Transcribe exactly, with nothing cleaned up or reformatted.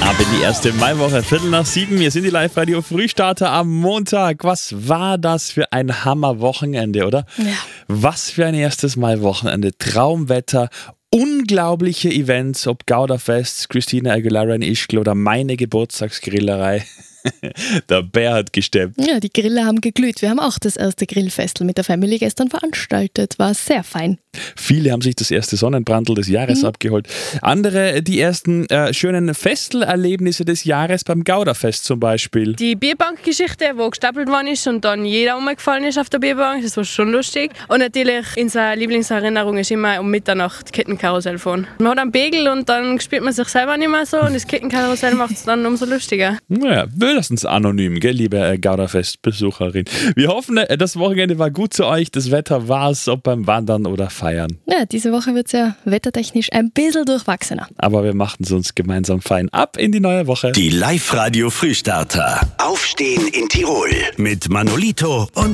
Ab in die erste Maiwoche, Viertel nach sieben. Hier sind die Live-Radio-Frühstarter am Montag. Was war das für ein Hammer-Wochenende, oder? Ja. Was für ein erstes Mai-Wochenende. Traumwetter, unglaubliche Events, ob Gouda-Fest, Christina Aguilera in Ischgl oder meine Geburtstagsgrillerei. Der Bär hat gesteppt. Ja, die Grille haben geglüht. Wir haben auch das erste Grillfestel mit der Family gestern veranstaltet. War sehr fein. Viele haben sich das erste Sonnenbrandl des Jahres mhm. abgeholt. Andere die ersten äh, schönen Festelerlebnisse des Jahres beim Gouda-Fest zum Beispiel. Die Bierbank-Geschichte, wo gestapelt worden ist und dann jeder umgefallen ist auf der Bierbank, das war schon lustig. Und natürlich unsere Lieblingserinnerung ist immer um Mitternacht Kettenkarussell fahren. Man hat einen Pegel und dann spielt man sich selber nicht mehr so und das Kettenkarussell macht es dann umso lustiger. Naja, wir lassen es anonym, gell, liebe äh, Gouda-Fest-Besucherin. Wir hoffen, äh, das Wochenende war gut zu euch. Das Wetter war es, ob beim Wandern oder Feiern. Ja, diese Woche wird es ja wettertechnisch ein bisschen durchwachsener. Aber wir machen es uns gemeinsam fein. Ab in die neue Woche. Die Live-Radio-Frühstarter. Aufstehen in Tirol mit Manolito und